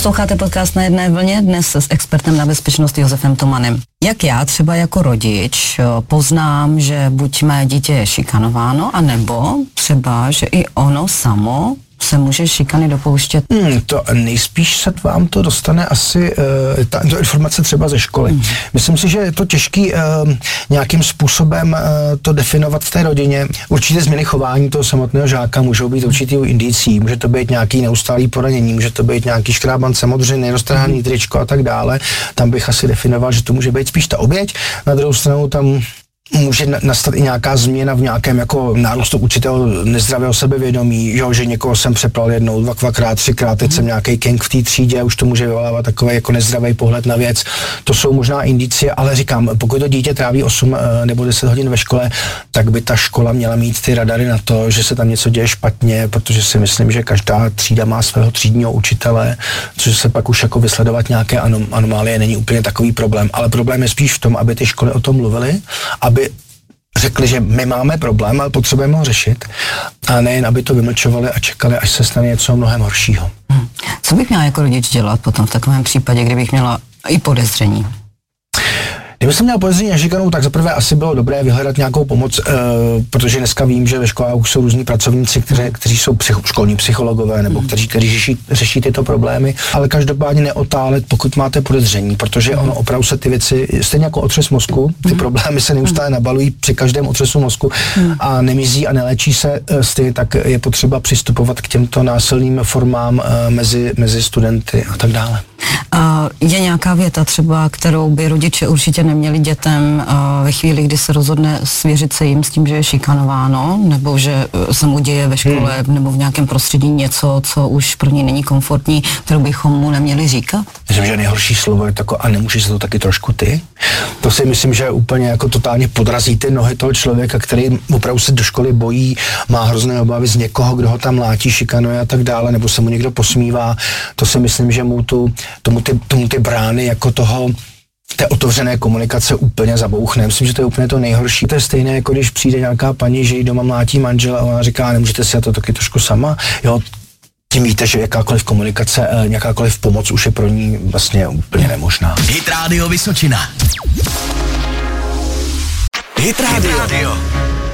Posloucháte podcast Na jedné vlně dnes s expertem na bezpečnost Josefem Tomanem. Jak já třeba jako rodič poznám, že buď mé dítě je šikanováno, anebo třeba, že i ono samo se může šikany dopouštět? To nejspíš se vám to dostane asi ta informace třeba ze školy. Myslím si, že je to těžký nějakým způsobem to definovat v té rodině. Určitě změny chování toho samotného žáka můžou být určitý indicí, může to být nějaký neustálý poranění, může to být nějaký škrábance modřiny, roztrhaný tričko a tak dále. Tam bych asi definoval, že to může být spíš ta oběť. Na druhou stranu tam může nastat i nějaká změna v nějakém jako nárůstu určitého nezdravého sebevědomí, že někoho jsem přepral jednou, dvakrát, třikrát, teď jsem nějaký gang v té třídě, už to může vyvolávat takový jako nezdravý pohled na věc. To jsou možná indicie, ale říkám, pokud to dítě tráví 8 nebo 10 hodin ve škole, tak by ta škola měla mít ty radary na to, že se tam něco děje špatně, protože si myslím, že každá třída má svého třídního učitele, což se pak už jako vysledovat nějaké anomálie není úplně takový problém, ale problém je spíš v tom, aby ty školy o tom mluvily, aby řekli, že my máme problém, ale potřebujeme ho řešit a nejen, aby to vymlčovali a čekali, až se stane něco mnohem horšího. Co bych měla jako rodič dělat potom v takovém případě, kdybych měla i podezření? Kdyby jsem měl podezření na šikanu, tak zaprvé asi bylo dobré vyhledat nějakou pomoc, protože dneska vím, že ve školách už jsou různí pracovníci, kteří jsou školní psychologové nebo kteří řeší tyto problémy, ale každopádně neotálet, pokud máte podezření, protože ono opravdu se ty věci, stejně jako otřes mozku, ty problémy se neustále nabalují při každém otřesu mozku a nemizí a neléčí se, stejně tak je potřeba přistupovat k těmto násilným formám mezi studenty a tak dále. Je nějaká věta třeba, kterou by rodiče určitě neměli dětem ve chvíli, kdy se rozhodne svěřit se jim s tím, že je šikanováno, nebo že se mu děje ve škole nebo v nějakém prostředí něco, co už pro něj není komfortní, kterou bychom mu neměli říkat? Myslím, že nejhorší slovo je tako, a nemůžeš se to taky trošku ty? To si myslím, že úplně jako totálně podrazí ty nohy toho člověka, který opravdu se do školy bojí, má hrozné obavy z někoho, kdo ho tam mlátí, šikanuje a tak dále, nebo se mu někdo posmívá. To si myslím, že mu tomu ty brány jako té otevřené komunikace úplně zabouchne. Myslím, že to je úplně to nejhorší. To je stejné, jako když přijde nějaká paní, že jí doma mlátí manžel a ona říká, nemůžete si to taky trošku sama. Jo, tím víte, že jakákoliv komunikace, jakákoliv pomoc už je pro ní vlastně úplně nemožná. Hit Radio Vysočina. Hit Radio.